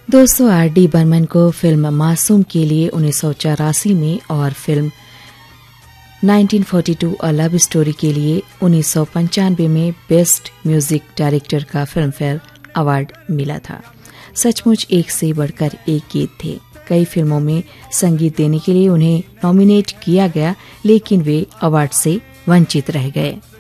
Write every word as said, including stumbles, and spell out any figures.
दोस्तों, R D Burman को film मासूम के लिए उन्नीस सौ चौरासी में और फिल्म उन्नीस सौ बयालीस अ लव स्टोरी के लिए उन्नीस सौ पंचानवे में बेस्ट म्यूजिक डायरेक्टर का फिल्म फेयर अवार्ड मिला था। सचमुच एक से बढ़कर एक गीत थे। कई फिल्मों में संगीत देने के लिए उन्हें नॉमिनेट किया गया, लेकिन वे अवार्ड से वंचित रह गए।